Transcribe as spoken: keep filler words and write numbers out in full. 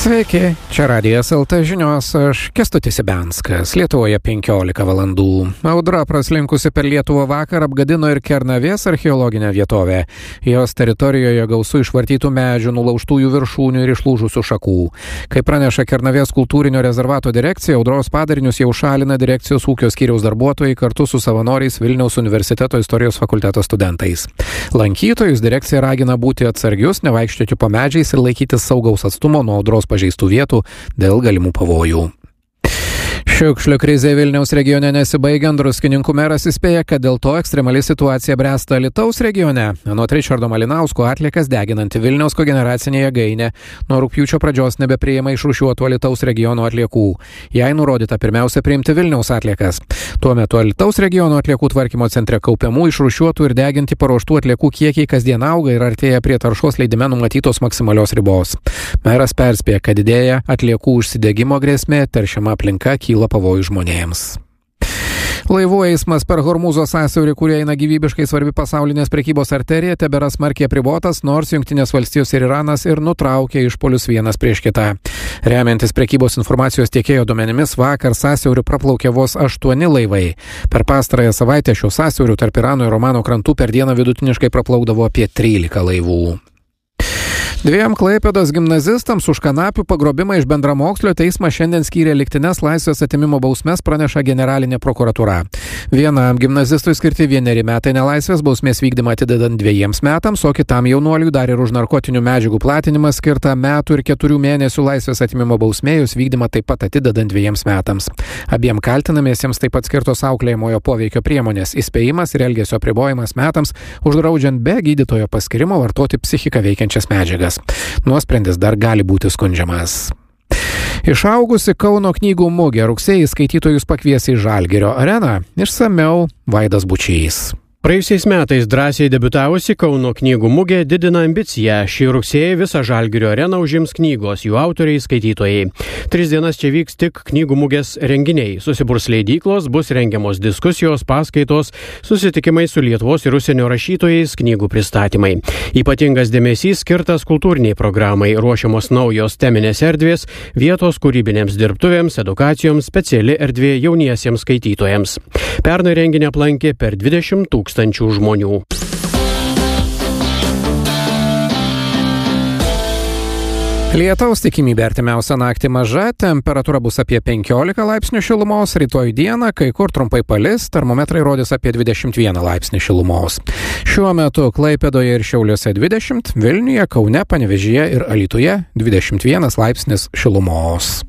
Sveiki, čia Radijas L T žinios, aš Kęstutis Ibenskas, Lietuvoje penkiolika valandų. Audra praslinkusi per Lietuvą vakar apgadino ir Kernavės archeologinę vietovę. Jos teritorijoje gausu išvartytų medžių, nulaužtųjų viršūnių ir išlūžusių šakų. Kaip praneša Kernavės kultūrinio rezervato direkcija, audros padarinius jau šalina direkcijos ūkio skyriaus darbuotojai kartu su savanoriais Vilniaus universiteto istorijos fakulteto studentais. Lankytojus direkcija ragina būti atsargius, nevaikščioti po medžiais ir laikytis saugaus atstumo nuo audros pažeistų vietų dėl galimų pavojų. Šiukšlių krizė Vilniaus regione nesibaigiant, Druskininkų meras įspėja, kad dėl to ekstremali situacija bręsta Alytaus regione. Anot Ričardo Malinausko, atliekas deginanti Vilniaus kogeneracinė jėgainė nuo rugpjūčio pradžios nebepriima išrūšiuotų Alytaus regiono atliekų. Jai nurodyta pirmiausia priimti Vilniaus atliekas. Tuo metu Alytaus regiono atliekų tvarkymo centre kaupiamų, išrūšiuotų ir deginti paruoštų atliekų kiekiai kasdien auga ir artėja prie taršos leidime numatytos maksimalios ribos. Meras perspėja, kad didėja atliekų užsidegimo grėsmė, teršiama aplinka, kyla pavojų žmonėms. Laivų eismas per Hormūzo sąsiaurį, kurie eina gyvybiškai svarbi pasaulinės prekybos arterija, tebėra smarkiai apribotas, nors Jungtinės valstijos ir Iranas ir nutraukė išpuolius vienas prieš kitą. Remiantis prekybos informacijos tiekėjo duomenimis, vakar sąsiauriu praplaukė vos aštuoni laivai. Per pastarąją savaitę šių sąsiaurių tarp Irano ir Omano krantų per dieną vidutiniškai praplaukdavo apie trylika laivų. Dviem Klaipėdos gimnazistams už kanapių pagrobimą iš bendramokslio teismas šiandien skyrė lygtines laisvės atėmimo bausmes, praneša generalinė prokuratūra. Vienam gimnazistui skirti vieneri metai nelaisvės, bausmės vykdymą atidedant dviejiems metams, o kitam jaunuoliui dar ir už narkotinių medžiagų platinimą skirta metų ir keturių mėnesių laisvės atėmimo bausmėjus vykdymą taip pat atidedant dviejiems metams. Abiem kaltinamiesiems taip pat skirtos auklėjamojo poveikio priemonės, įspėjimas ir elgesio apribojimas metams, uždraudžiant be gydytojo paskirimo vartoti psichiką veikiančias medžiagas. Nuosprendis dar gali būti skundžiamas. Išaugusi Kauno knygų mugė rugsėjį skaitytojus pakvies į Žalgirio areną. Išsamiau Vaidas Bučys. Praėjusiais metais drąsiai debiutavusi Kauno knygų mugė didina ambiciją. Šį rugsėjį visą Žalgirio areną užims knygos, jų autoriai, skaitytojai. Tris dienas čia vyks tik knygų mugės renginiai. Susiburs leidyklos, bus rengiamos diskusijos, paskaitos, susitikimai su Lietuvos ir užsienio rašytojais, knygų pristatymai. Ypatingas dėmesys skirtas kultūriniai programai, ruošiamos naujos teminės erdvės, vietos kūrybinėms dirbtuvėms, edukacijoms, speciali erdvė jauniesiems skaitytojams. Pernai renginį aplankė per dvidešimt tūkstančių žmonių. Lietaus tikimybė artimiausią naktį maža, temperatūra bus apie penkiolika laipsnių šilumos, rytoj dieną kai kur trumpai palis, termometrai rodys apie dvidešimt vieną laipsnį šilumos. Šiuo metu Klaipėdoje ir Šiauliuose dvidešimt, Vilniuje, Kaune, Panevėžyje ir Alytuje dvidešimt vienas laipsnis šilumos.